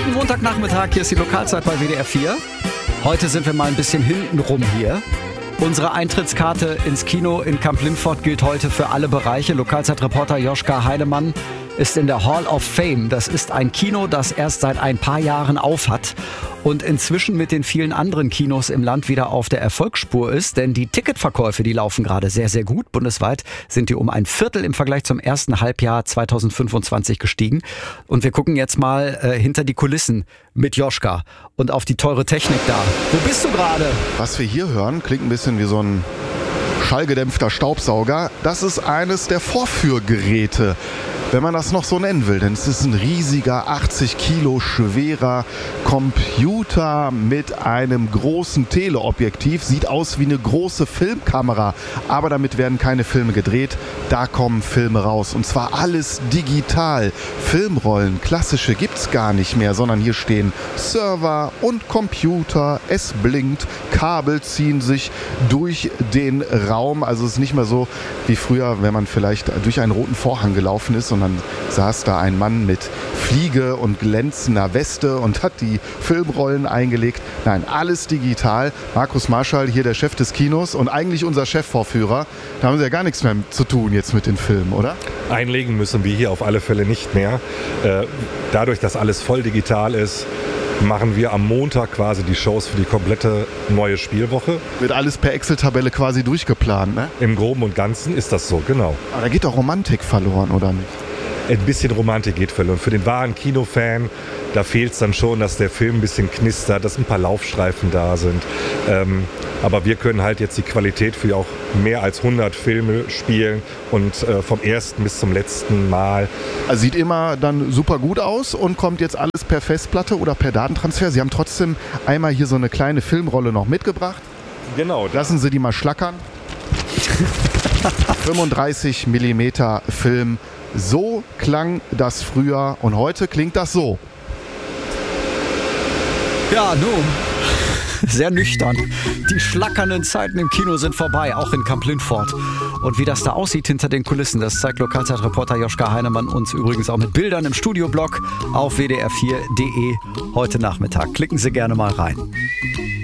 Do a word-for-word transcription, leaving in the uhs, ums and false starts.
Guten Montagnachmittag, hier ist die Lokalzeit bei W D R vier. Heute sind wir mal ein bisschen hintenrum hier. Unsere Eintrittskarte ins Kino in Kamp-Lintfort gilt heute für alle Bereiche. Lokalzeitreporter Joschka Heinemann ist in der Hall of Fame. Das ist ein Kino, das erst seit ein paar Jahren auf hat und inzwischen mit den vielen anderen Kinos im Land wieder auf der Erfolgsspur ist. Denn die Ticketverkäufe, die laufen gerade sehr, sehr gut. Bundesweit sind die um ein Viertel im Vergleich zum ersten Halbjahr zweitausendfünfundzwanzig gestiegen. Und wir gucken jetzt mal äh, hinter die Kulissen mit Joschka und auf die teure Technik da. Wo bist du gerade? Was wir hier hören, klingt ein bisschen wie so ein schallgedämpfter Staubsauger. Das ist eines der Vorführgeräte, wenn man das noch so nennen will. Denn es ist ein riesiger, achtzig Kilo schwerer Computer mit einem großen Teleobjektiv. Sieht aus wie eine große Filmkamera. Aber damit werden keine Filme gedreht. Da kommen Filme raus. Und zwar alles digital. Filmrollen, klassische, gibt's gar nicht mehr. Sondern hier stehen Server und Computer. Es blinkt. Kabel ziehen sich durch den Raum. Also es ist nicht mehr so wie früher, wenn man vielleicht durch einen roten Vorhang gelaufen ist und dann saß da ein Mann mit Fliege und glänzender Weste und hat die Filmrollen eingelegt. Nein, alles digital. Markus Marschall, hier der Chef des Kinos und eigentlich unser Chefvorführer. Da haben Sie ja gar nichts mehr zu tun jetzt mit den Filmen, oder? Einlegen müssen wir hier auf alle Fälle nicht mehr. Dadurch, dass alles voll digital ist, machen wir am Montag quasi die Shows für die komplette neue Spielwoche. Wird alles per Excel-Tabelle quasi durchgeplant, ne? Im Groben und Ganzen ist das so, genau. Aber da geht doch Romantik verloren, oder nicht? Ein bisschen Romantik geht verloren. Für den wahren Kinofan, da fehlt es dann schon, dass der Film ein bisschen knistert, dass ein paar Laufstreifen da sind. Ähm, aber wir können halt jetzt die Qualität für auch mehr als hundert Filme spielen und äh, vom ersten bis zum letzten Mal. Also sieht immer dann super gut aus und kommt jetzt alles per Festplatte oder per Datentransfer. Sie haben trotzdem einmal hier so eine kleine Filmrolle noch mitgebracht. Genau. Lassen Sie die mal schlackern. fünfunddreißig Millimeter Film. So klang das früher und heute klingt das so. Ja, nun, sehr nüchtern. Die schlackernden Zeiten im Kino sind vorbei, auch in Kamp-Lintfort. Und wie das da aussieht hinter den Kulissen, das zeigt Lokalzeitreporter Joschka Heinemann uns übrigens auch mit Bildern im Studioblog auf w d r vier punkt d e heute Nachmittag. Klicken Sie gerne mal rein.